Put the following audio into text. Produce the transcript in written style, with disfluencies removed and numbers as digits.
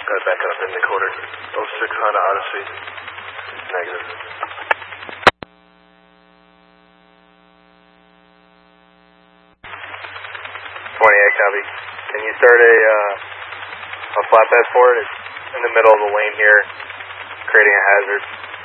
Got back up in the quarter. 06 Honda Odyssey. Negative. 28 copy. Can you start a flatbed for it? It's in the middle of the lane here, creating a hazard.